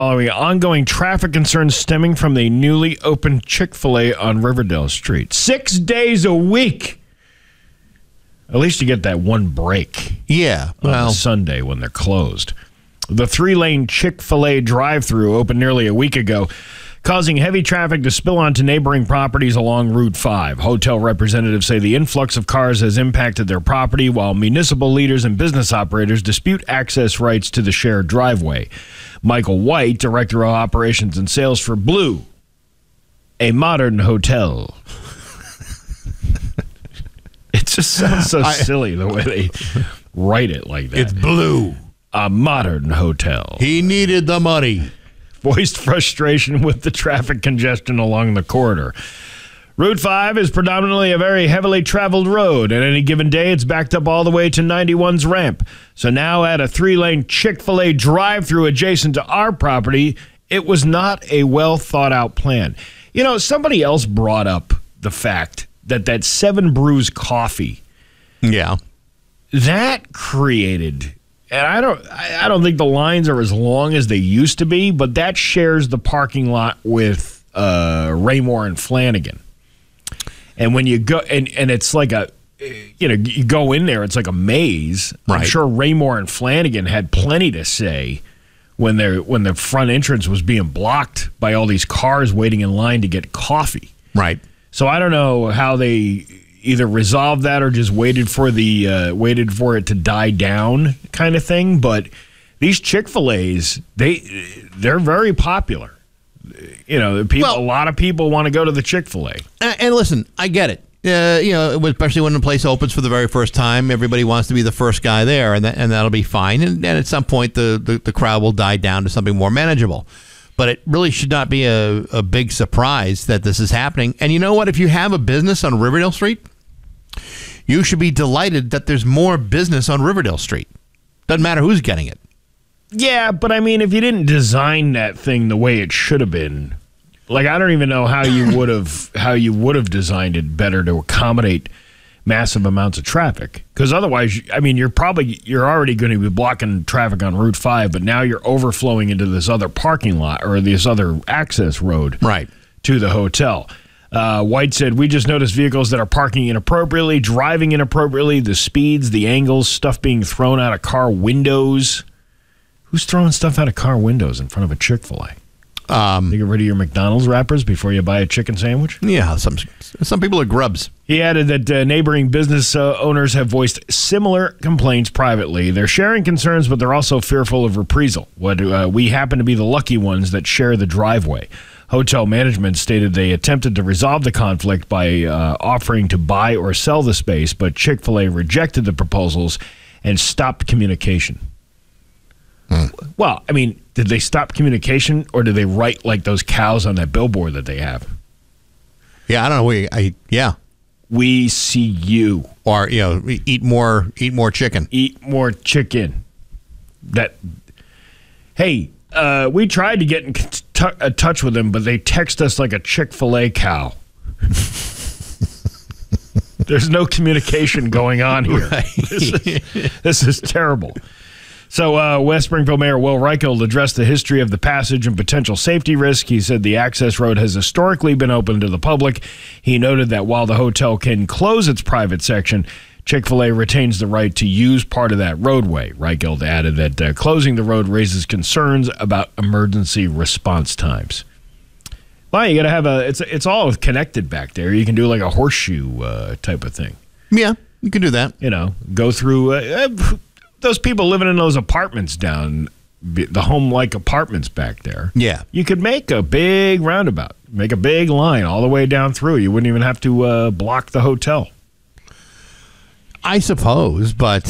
following ongoing traffic concerns stemming from the newly opened Chick-fil-A on Riverdale Street. 6 days a week. At least you get that one break. Yeah. On a Sunday when they're closed. The 3-lane Chick-fil-A drive-thru opened nearly a week ago, causing heavy traffic to spill onto neighboring properties along Route 5. Hotel representatives say the influx of cars has impacted their property, while municipal leaders and business operators dispute access rights to the shared driveway. Michael White, Director of Operations and Sales for Blue, a modern hotel. It just sounds so silly the way they write it like that. It's Blue. A modern hotel. He needed the money. Voiced frustration with the traffic congestion along the corridor. Route 5 is predominantly a very heavily traveled road. At any given day, it's backed up all the way to 91's ramp. So now at a 3-lane Chick-fil-A drive-thru adjacent to our property, it was not a well-thought-out plan. You know, somebody else brought up the fact that 7 Brews coffee, that created... And I don't think the lines are as long as they used to be, but that shares the parking lot with Raymore and Flanagan. And when you go, and it's like you go in there, it's like a maze. Right. I'm sure Raymore and Flanagan had plenty to say when the front entrance was being blocked by all these cars waiting in line to get coffee. Right. So I don't know how they either resolved that or just waited for it to die down kind of thing. But these Chick-fil-A's, they're very popular. You know, a lot of people want to go to the Chick-fil-A. And listen, I get it. Especially when the place opens for the very first time, everybody wants to be the first guy there, and that'll be fine. And at some point, the crowd will die down to something more manageable. But it really should not be a big surprise that this is happening. And you know what? If you have a business on Riverdale Street, you should be delighted that there's more business on Riverdale Street. Doesn't matter who's getting it. Yeah, but I mean, if you didn't design that thing the way it should have been, like I don't even know how you would have designed it better to accommodate massive amounts of traffic. Because otherwise, I mean, you're already going to be blocking traffic on Route 5, but now you're overflowing into this other parking lot or this other access road to the hotel. White said, we just noticed vehicles that are parking inappropriately, driving inappropriately, the speeds, the angles, stuff being thrown out of car windows. Who's throwing stuff out of car windows in front of a Chick-fil-A? You get rid of your McDonald's wrappers before you buy a chicken sandwich? Yeah, some people are grubs. He added that neighboring business owners have voiced similar complaints privately. They're sharing concerns, but they're also fearful of reprisal. We happen to be the lucky ones that share the driveway. Hotel management stated they attempted to resolve the conflict by offering to buy or sell the space, but Chick-fil-A rejected the proposals and stopped communication. Well, I mean, did they stop communication or did they write like those cows on that billboard that they have? Yeah, I don't know. We see you. Or, eat more chicken. Eat more chicken. Hey, we tried to get in touch with them, but they text us like a Chick-fil-A cow. There's no communication going on here. Right. This is terrible. So West Springfield Mayor Will Reichelt addressed the history of the passage and potential safety risk. He said the access road has historically been open to the public. He noted that while the hotel can close its private section, Chick-fil-A retains the right to use part of that roadway. Reichelt added that closing the road raises concerns about emergency response times. Well, you got to have it's all connected back there. You can do like a horseshoe type of thing. Yeah, you can do that. Go through... those people living in those apartments down, the home-like apartments back there. Yeah. You could make a big roundabout, make a big line all the way down through. You wouldn't even have to block the hotel. I suppose, but,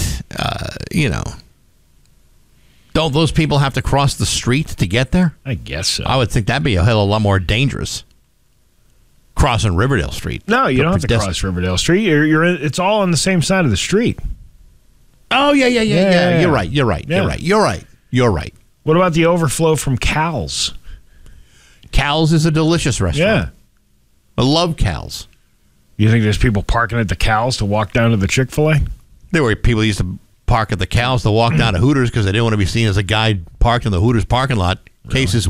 don't those people have to cross the street to get there? I guess so. I would think that'd be a hell of a lot more dangerous. Crossing Riverdale Street. No, you don't have to cross Riverdale Street. It's all on the same side of the street. Oh, yeah. You're right. What about the overflow from Cal's? Cal's is a delicious restaurant. Yeah. I love Cal's. You think there's people parking at the Cal's to walk down to the Chick-fil-A? There were people used to park at the Cal's to walk down to Hooters because they didn't want to be seen as a guy parked in the Hooters parking lot Cases